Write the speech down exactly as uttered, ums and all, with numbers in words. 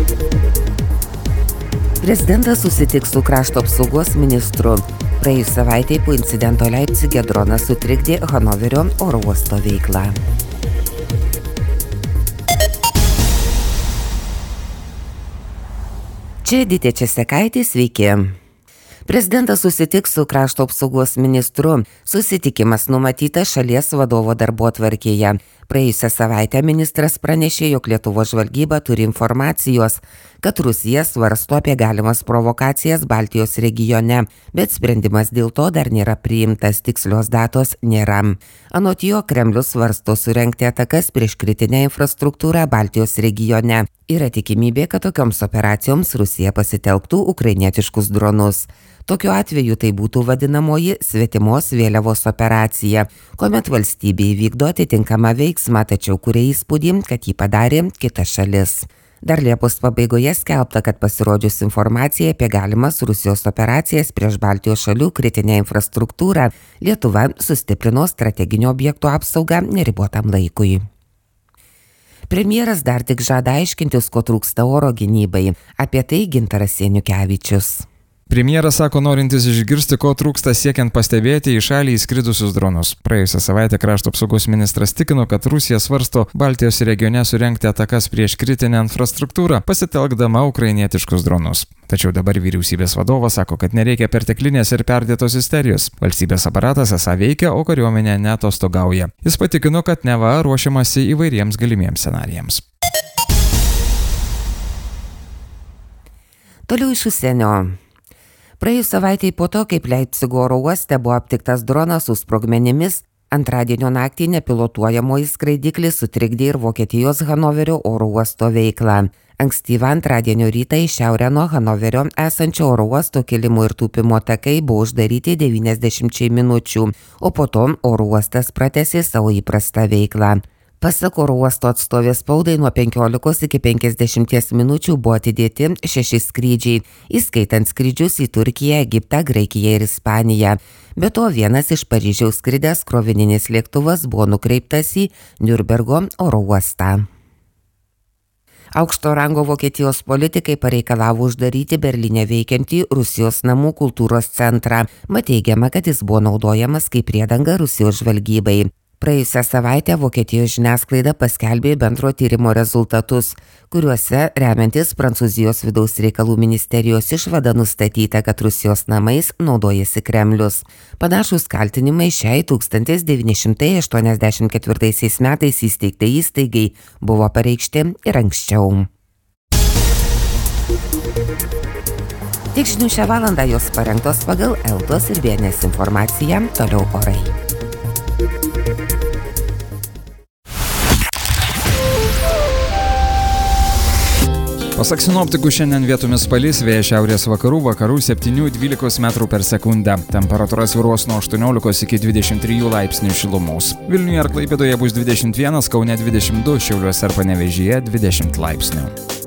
Prezidentas susitiks su krašto apsaugos ministru. Praėjus savaitei po incidento Leipcige dronas sutrikdė Hanoverio oro uosto veiklą. Čia Editė Česekaitė, sveiki. Prezidentas susitiks su krašto apsaugos ministru. Susitikimas numatytas šalies vadovo darbotvarkėje. Praėjusią savaitę ministras pranešė, jog Lietuvos žvalgyba turi informacijos, kad Rusija svarsto apie galimas provokacijas Baltijos regione, bet sprendimas dėl to dar nėra priimtas, tikslios datos nėra. Anot jo, Kremlius svarsto surengti atakas prieš kritinę infrastruktūrą Baltijos regione. Yra tikimybė, kad tokioms operacijoms Rusija pasitelktų ukrainietiškus dronus. Tokiu atveju tai būtų vadinamoji svetimos vėliavos operacija, kuomet valstybė įvykdo atitinkamą veiksmą, tačiau kuria įspūdį, kad jį padarė kita šalis. Dar Liepos pabaigoje skelbta, kad pasirodžius informacijai apie galimas Rusijos operacijas prieš Baltijos šalių kritinę infrastruktūrą, Lietuva sustiprino strateginio objektų apsaugą neribotam laikui. Premjeras dar tik žada aiškintis, ko trūksta oro gynybai. Apie tai Gintaras Seniukevičius. Premjeras sako, norintis išgirsti, ko trūksta siekiant pastebėti į šalį įskridusius dronus. Praėjusią savaitę krašto apsaugos ministras tikino, kad Rusija svarsto Baltijos regione surengti atakas prieš kritinę infrastruktūrą, pasitelkdama ukrainietiškus dronus. Tačiau dabar vyriausybės vadovas sako, kad nereikia perteklinės ir perdėtos isterijos. Valstybės aparatas esą veikia, o kariuomenė neatostogauja. Jis patikino, kad neva ruošiamasi įvairiems galimiems scenarijams. Toliau iš užsienio. Praėjus savaitei po to, kaip Leipcigo oro uoste buvo aptiktas dronas su sprogmenimis, antradienio naktį nepilotuojamoji skraidiklis sutrikdė ir Vokietijos Hanoverio oro uosto veiklą. Ankstyvą antradienio rytą į šiaurę nuo Hanoverio esančio oro uosto kilimo ir tūpimo takai buvo uždaryti devyniasdešimčiai minučių, o po to oro uostas pratęsė savo įprastą veiklą. Pasak oro uosto atstovės spaudai, nuo penkiolikos iki penkiasdešimties minučių buvo atidėti šeši skrydžiai, įskaitant skrydžius į Turkiją, Egiptą, Graikiją ir Ispaniją. Be to, vienas iš Paryžiaus skridęs krovininis lėktuvas buvo nukreiptas į Niurnbergo oro uostą. Aukšto rango Vokietijos politikai pareikalavo uždaryti Berlyne veikiantį Rusijos namų kultūros centrą. Mat teigiama, kad jis buvo naudojamas kaip priedanga Rusijos žvalgybai. Praėjusią savaitę Vokietijos žiniasklaida paskelbė bendro tyrimo rezultatus, kuriuose, remiantis Prancūzijos vidaus reikalų ministerijos išvada, nustatyta, kad Rusijos namais naudojasi Kremlius. Panašūs kaltinimai šiai tūkstantis devyni šimtai aštuoniasdešimt ketvirtaisiais metais įsteigtai įstaigai buvo pareikšti ir anksčiau. Tik žinių šią valandą jos parengtos pagal Eltos ir B N S informaciją, toliau orai. Pasak sinoptikų, šiandien vietomis palis, vėjas šiaurės vakarų, vakarų septynių dvylikos metrų per sekundę. Temperatūra svyruos nuo aštuoniolikos iki dvidešimt trijų laipsnių šilumos. Vilniuje ir Klaipėdoje bus dvidešimt vienas, Kaune dvidešimt du, Šiauliuose ir Panevėžyje dvidešimt laipsnių.